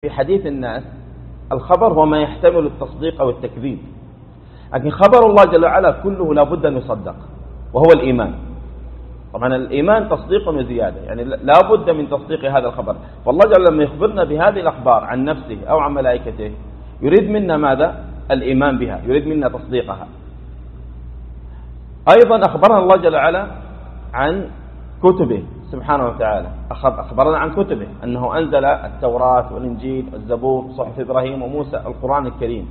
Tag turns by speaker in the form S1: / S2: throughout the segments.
S1: في حديث الناس الخبر هو ما يحتمل التصديق أو التكذيب، لكن خبر الله جل وعلا كله لا بد أن يصدق، وهو الإيمان. طبعا الإيمان تصديق وزيادة، يعني لا بد من تصديق هذا الخبر. فالله جل وعلا لما يخبرنا بهذه الأخبار عن نفسه أو عن ملائكته يريد منا ماذا؟ الإيمان بها، يريد منا تصديقها. أيضا أخبرنا الله جل وعلا عن كتبه سبحانه وتعالى، أخبرنا عن كتبه أنه أنزل التوراة والإنجيل والزبور صحف إبراهيم وموسى القرآن الكريم.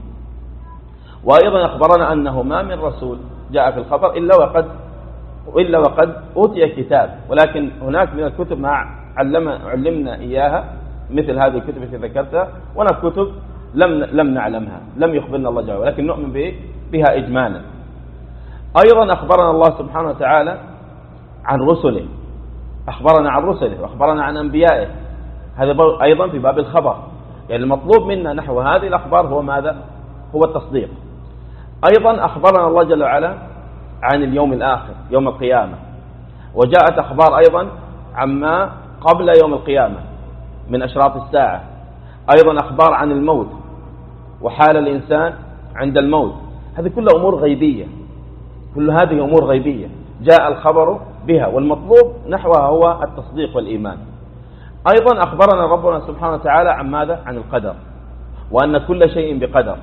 S1: وأيضا أخبرنا أنه ما من رسول جاء في الخبر إلا وقد أوتي كتاب، ولكن هناك من الكتب ما علمنا إياها مثل هذه الكتب التي ذكرتها، وهناك كتب لم نعلمها، لم يخبرنا الله جل وعلا، ولكن نؤمن بها إجمالا. أيضا أخبرنا الله سبحانه وتعالى عن رسله، أخبرنا عن رسله وأخبرنا عن أنبيائه، هذا أيضا في باب الخبر. يعني المطلوب منا نحو هذه الأخبار هو ماذا؟ هو التصديق. أيضا أخبرنا الله جل وعلا عن اليوم الآخر، يوم القيامة، وجاءت أخبار أيضا عما قبل يوم القيامة من أشراط الساعة. أيضا أخبار عن الموت وحال الإنسان عند الموت، هذه كلها أمور غيبية، كل هذه أمور غيبية جاء الخبر بها، والمطلوب نحوها هو التصديق والإيمان. أيضا أخبرنا ربنا سبحانه وتعالى عن ماذا؟ عن القدر، وأن كل شيء بقدر،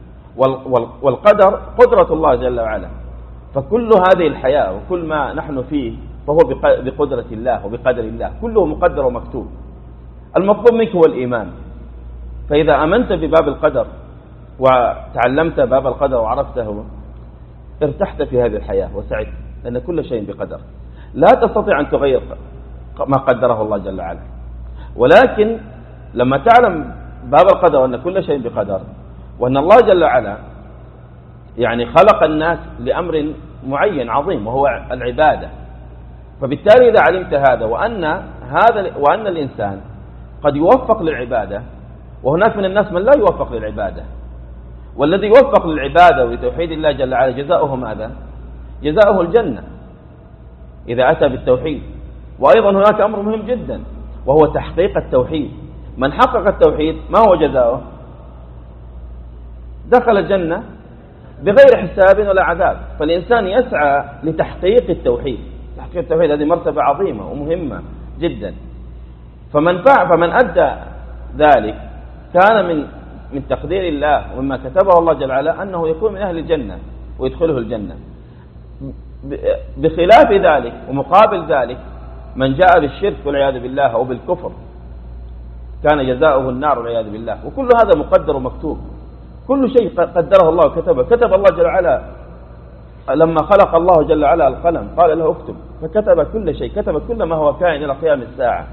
S1: والقدر قدرة الله جل وعلا. فكل هذه الحياة وكل ما نحن فيه فهو بقدرة الله وبقدر الله، كله مقدر ومكتوب. المطلوب منك هو الإيمان. فإذا أمنت بباب القدر وتعلمت باب القدر وعرفته ارتحت في هذه الحياة وسعدت، لأن كل شيء بقدر. لا تستطيع أن تغير ما قدره الله جل وعلا، ولكن لما تعلم باب القدر وأن كل شيء بقدر، وأن الله جل وعلا يعني خلق الناس لأمر معين عظيم وهو العبادة، فبالتالي إذا علمت هذا وأن الإنسان قد يوفق للعبادة، وهناك من الناس من لا يوفق للعبادة، والذي يوفق للعبادة ولتوحيد الله جل وعلا جزاؤه ماذا؟ جزاؤه الجنة إذا أتى بالتوحيد. وأيضا هناك أمر مهم جدا وهو تحقيق التوحيد. من حقق التوحيد ما هو جزاؤه؟ دخل الجنة بغير حساب ولا عذاب. فالإنسان يسعى لتحقيق التوحيد. تحقيق التوحيد هذه مرتبة عظيمة ومهمة جدا. فمن أدى ذلك كان من تقدير الله ومما كتبه الله جل وعلا أنه يكون من أهل الجنة ويدخله الجنة. بخلاف ذلك ومقابل ذلك من جاء بالشرك والعياذ بالله أو بالكفر كان جزاؤه النار والعياذ بالله. وكل هذا مقدر ومكتوب، كل شيء قدره الله وكتبه. كتب الله جل وعلا لما خلق الله جل وعلا القلم قال له اكتب، فكتب كل شيء، كتب كل ما هو كائن إلى قيام الساعة،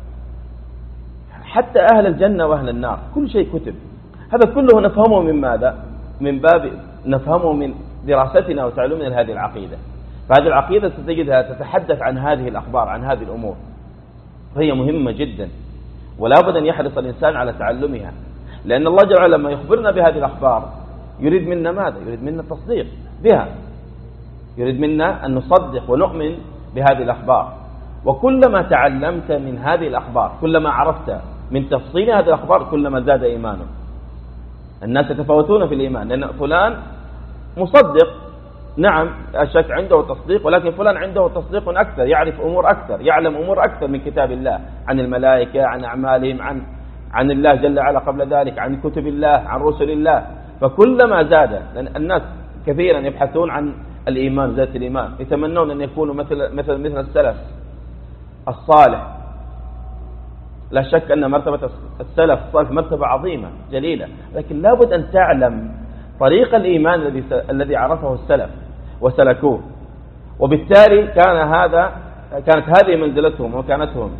S1: حتى أهل الجنة وأهل النار كل شيء كتب. هذا كله نفهمه من ماذا؟ من باب نفهمه من دراستنا وتعلمنا لهذه العقيدة. فهذه العقيدة ستجدها تتحدث عن هذه الأخبار، عن هذه الأمور، فهي مهمة جدا ولا بد أن يحرص الإنسان على تعلمها، لأن الله جل وعلا لما يخبرنا بهذه الأخبار يريد منا ماذا؟ يريد منا التصديق بها، يريد منا أن نصدق ونؤمن بهذه الأخبار. وكلما تعلمت من هذه الأخبار، كلما عرفت من تفصيل هذه الأخبار، كلما زاد إيمانه. الناس يتفاوتون في الإيمان، لأن فلان مصدق، نعم الشك عنده تصديق، ولكن فلان عنده تصديق أكثر، يعرف أمور أكثر، يعلم أمور أكثر من كتاب الله، عن الملائكة، عن أعمالهم، عن الله جل وعلا قبل ذلك، عن كتب الله، عن رسل الله. فكلما زاد، لأن الناس كثيرا يبحثون عن الإيمان، ذات الإيمان، يتمنون أن يكونوا مثل السلف الصالح. لا شك أن مرتبة السلف الصالح مرتبة عظيمة جليلة، لكن لابد أن تعلم طريق الإيمان الذي عرفه السلف وسلكوه. وبالتالي كانت هذه منزلتهم ومكانتهم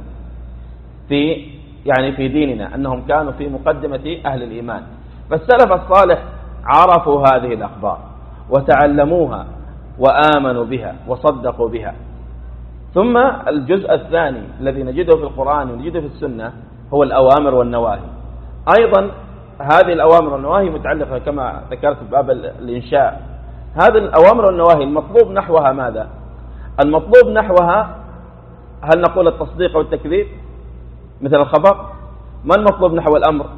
S1: في ديننا، أنهم كانوا في مقدمة أهل الإيمان. فالسلف الصالح عرفوا هذه الأخبار وتعلموها وآمنوا بها وصدقوا بها. ثم الجزء الثاني الذي نجده في القرآن ونجده في السنة هو الأوامر والنواهي. أيضا هذه الأوامر والنواهي متعلقة كما ذكرت بباب الإنشاء. هذه الأوامر والنواهي المطلوب نحوها ماذا؟ المطلوب نحوها هل نقول التصديق والتكذيب مثل الخبر؟ ما المطلوب نحو الأمر؟